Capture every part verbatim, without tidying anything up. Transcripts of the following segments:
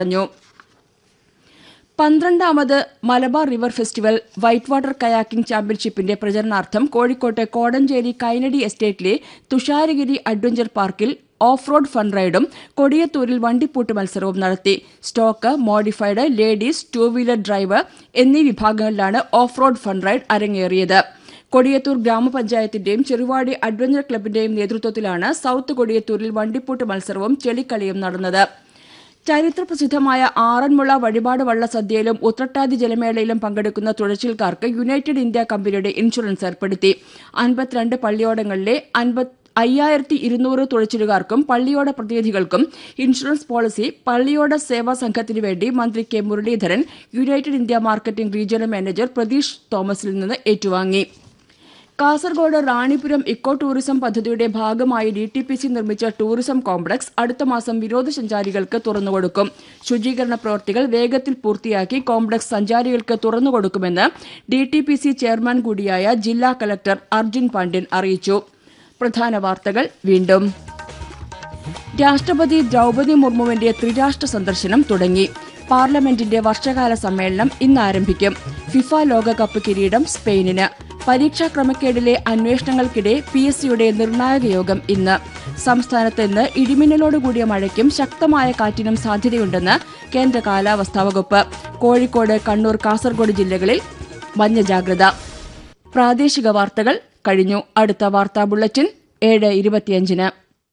പറഞ്ഞു. പന്ത്രണ്ടാമത് Malabar river festival white water kayaking ചാമ്പ്യൻഷിപ്പിന്റെ പ്രചരണാർത്ഥം കോഴിക്കോട്ട് കോടഞ്ചേരി കൈനടി എസ്റ്റേറ്റിലെ തുഷാരഗിരി അഡ്വഞ്ചർ പാർക്കിൽ ഓഫ് റോഡ് ഫൺ റൈഡും കൊടിയത്തൂരിൽ വണ്ടിപ്പൂട്ട് മത്സരവും നടത്തി. Stock, modified, ladies, two wheeler drive എന്നീ വിഭാഗങ്ങളിലാണ് ഓഫ് റോഡ് ഫൺ റൈഡ് അരങ്ങേറിയത്. കൊടിയത്തൂർ ഗ്രാമപഞ്ചായത്തിന്റെയും ചെറുവാടി അഡ്വഞ്ചർ ക്ലബിന്റെയും നേതൃത്വത്തിലാണ് സൌത്ത് കൊടിയത്തൂരിൽ വണ്ടിപ്പൂട്ട് മത്സരവും ചെളിക്കളിയും നടന്നത്. ചരിത്രപ്രസിദ്ധമായ ആറന്മുള വഴിപാട് വള്ളസദ്യയിലും ഉത്രട്ടാതി ജലമേളയിലും പങ്കെടുക്കുന്ന തുഴച്ചിൽക്കാർക്ക് യുണൈറ്റഡ് ഇന്ത്യ കമ്പനിയുടെ ഇൻഷുറൻസ് ഏർപ്പെടുത്തി. അൻപത്തിരണ്ട് പള്ളിയോടങ്ങളിലെ അയ്യായിരത്തി ഇരുന്നൂറ് തുഴച്ചിലുകാർക്കും പള്ളിയോട പ്രതിനിധികൾക്കും ഇൻഷുറൻസ് പോളിസി പള്ളിയോട സേവാ സംഘത്തിനു വേണ്ടി മന്ത്രി K Muraleedharan United India marketing regional manager Pratheesh തോമസിൽ നിന്ന് ഏറ്റുവാങ്ങി. കാസർഗോഡ് റാണിപുരം ഇക്കോ ടൂറിസം പദ്ധതിയുടെ ഭാഗമായി ഡി ടി പി സി നിർമ്മിച്ച ടൂറിസം കോംപ്ലക്സ് അടുത്ത മാസം വിനോദസഞ്ചാരികൾക്ക് തുറന്നുകൊടുക്കും. ശുചീകരണ പ്രവൃത്തികൾ വേഗത്തിൽ പൂർത്തിയാക്കി കോംപ്ലക്സ് സഞ്ചാരികൾക്ക് തുറന്നുകൊടുക്കുമെന്ന് D T P C chairman കൂടിയായ ജില്ലാ കലക്ടർ അർജുൻ പാണ്ഡ്യൻ അറിയിച്ചു. പ്രധാന വാർത്തകൾ വീണ്ടും. രാഷ്ട്രപതി ദ്രൌപദി മുർമുവിന്റെ ത്രിരാഷ്ട്ര സന്ദർശനം തുടങ്ങി. പാർലമെന്റിന്റെ വർഷകാല സമ്മേളനം ഇന്ന് ആരംഭിക്കും. ഫിഫ ലോകകപ്പ് കിരീടം സ്പെയിനിന്. പരീക്ഷാ ക്രമക്കേടിലെ അന്വേഷണങ്ങൾക്കിടെ പി എസ് സിയുടെ നിർണായക യോഗം ഇന്ന്. സംസ്ഥാനത്ത് ഇന്ന് ഇടിമിന്നലോടുകൂടിയ മഴയ്ക്കും ശക്തമായ കാറ്റിനും സാധ്യതയുണ്ടെന്ന് കേന്ദ്ര കാലാവസ്ഥാ വകുപ്പ്. കോഴിക്കോട്, കണ്ണൂർ, കാസർഗോഡ് ജില്ലകളിൽ മഞ്ഞ ജാഗ്രത. പ്രാദേശിക വാർത്തകൾ കഴിഞ്ഞു. അടുത്ത വാർത്താ ബുള്ളറ്റിൻ ഏഴ് ഇരുപത്തിയഞ്ചിന്.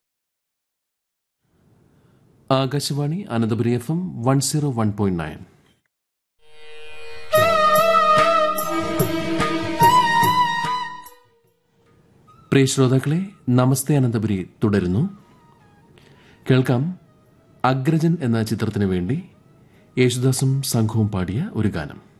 Akashvani Ananthapuri F M one zero one point nine. പ്രിയ ശ്രോതാക്കളെ, നമസ്തേ അനന്തപുരി തുടരുന്നു. കേൾക്കാം അഗ്രജൻ എന്ന ചിത്രത്തിനു വേണ്ടി യേശുദാസും സംഘവും പാടിയ ഒരു ഗാനം.